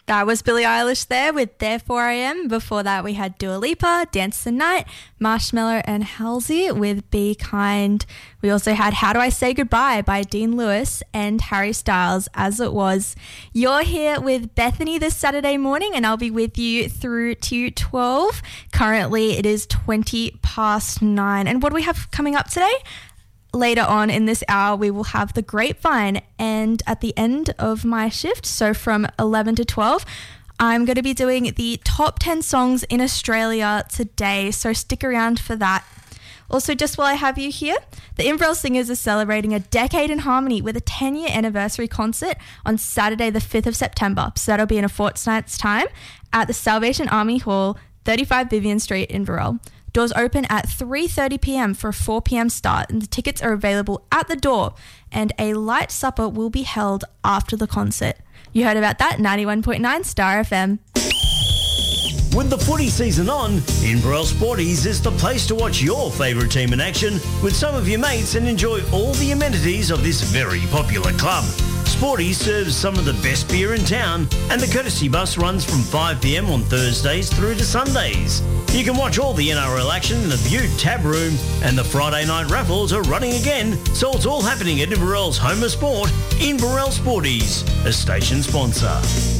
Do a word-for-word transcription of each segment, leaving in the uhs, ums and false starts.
That was Billie Eilish there with Therefore I Am. Before that, we had Dua Lipa, Dance the Night, Marshmello and Halsey with Be Kind. We also had How Do I Say Goodbye by Dean Lewis and Harry Styles, As It Was. You're here with Bethany this Saturday morning, and I'll be with you through to twelve. Currently, it is twenty past nine. And what do we have coming up today? Later on in this hour, we will have The Grapevine, and at the end of my shift, so from eleven to twelve, I'm going to be doing the top ten songs in Australia today, so stick around for that. Also, just while I have you here, the Inverell Singers are celebrating a decade in harmony with a ten-year anniversary concert on Saturday the fifth of September, so that'll be in a fortnight's time at the Salvation Army Hall, thirty-five Vivian Street, Inverell. Doors open at three thirty p.m. for a four p.m. start, and the tickets are available at the door, and a light supper will be held after the concert. You heard about that, ninety-one point nine Star F M. With the footy season on, Inverell Sporties is the place to watch your favourite team in action with some of your mates and enjoy all the amenities of this very popular club. Sporties serves some of the best beer in town, and the courtesy bus runs from five p.m. on Thursdays through to Sundays. You can watch all the N R L action in the Butte Tab Room, and the Friday night raffles are running again, so it's all happening at Inverell's home of sport, Inverell Sporties, a station sponsor.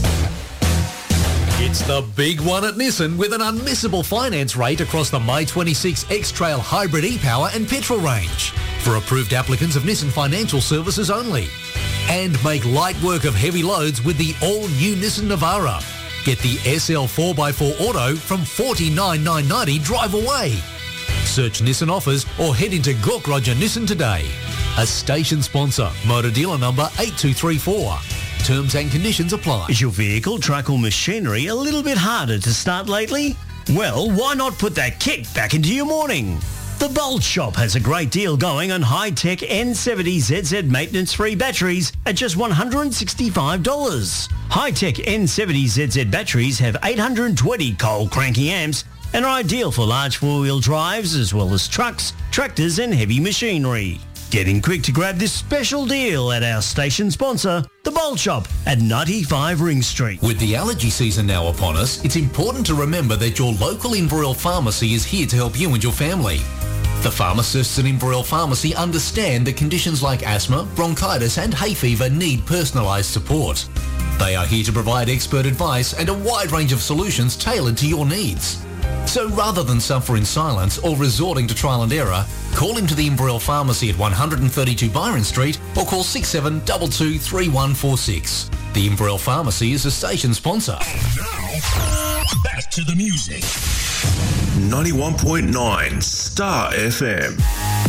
It's the big one at Nissan with an unmissable finance rate across the May twenty-six X-Trail Hybrid e-Power and petrol range for approved applicants of Nissan Financial Services only. And make light work of heavy loads with the all-new Nissan Navara. Get the S L four by four Auto from forty-nine thousand nine hundred ninety drive away. Search Nissan offers or head into Gork Roger Nissan today. A station sponsor, motor dealer number eight two three four. Terms and conditions apply. Is your vehicle, truck or machinery a little bit harder to start lately? Well, why not put that kick back into your morning? The Bolt Shop has a great deal going on high-tech N seventy Z Z maintenance-free batteries at just one hundred sixty-five dollars. High-tech N seventy Z Z batteries have eight hundred twenty coal cranking amps and are ideal for large four-wheel drives as well as trucks, tractors and heavy machinery. Get in quick to grab this special deal at our station sponsor, The Bolt Shop at ninety-five Ring Street. With the allergy season now upon us, it's important to remember that your local Inverell pharmacy is here to help you and your family. The pharmacists at Inverell Pharmacy understand that conditions like asthma, bronchitis and hay fever need personalised support. They are here to provide expert advice and a wide range of solutions tailored to your needs. So rather than suffer in silence or resorting to trial and error, call into the Inverell Pharmacy at one thirty-two Byron Street or call six seven two two, three one four six. The Inverell Pharmacy is a station sponsor. Now, back to the music. ninety-one point nine Star F M.